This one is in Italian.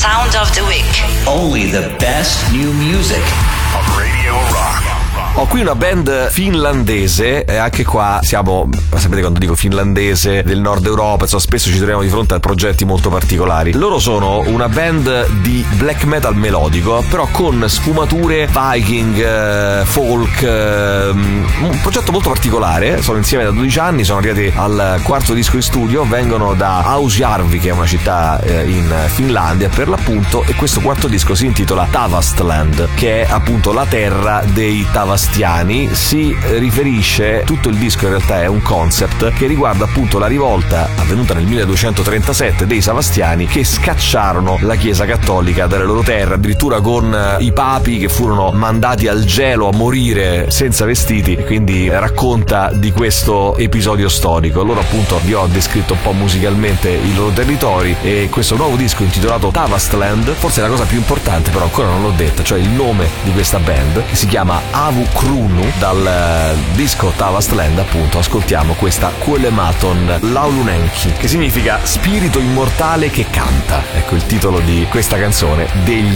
Sound of the Week. Only the best new music of Radio Rock. Ho qui una band finlandese, e anche qua siamo, sapete quando dico finlandese, del nord Europa, insomma, spesso ci troviamo di fronte a progetti molto particolari. Loro sono una band di black metal melodico, però con sfumature viking, folk, un progetto molto particolare. Sono insieme da 12 anni, sono arrivati al quarto disco in studio, vengono da Ausjärvi, che è una città in Finlandia per l'appunto, e questo quarto disco si intitola Tavastland, che è appunto la terra dei Tavastiani. Si riferisce, tutto il disco in realtà è un concept che riguarda appunto la rivolta avvenuta nel 1237 dei Savastiani, che scacciarono la Chiesa Cattolica dalle loro terre, addirittura con i papi che furono mandati al gelo a morire senza vestiti, e quindi racconta di questo episodio storico. Loro appunto vi ho descritto un po' musicalmente i loro territori, e questo nuovo disco intitolato Tavastland, forse la cosa più importante però ancora non l'ho detta, cioè il nome di questa band, che si chiama Avu Krunu. Dal disco Tavastland appunto ascoltiamo questa Kuolematon Laulunenki, che significa spirito immortale che canta. Ecco il titolo di questa canzone degli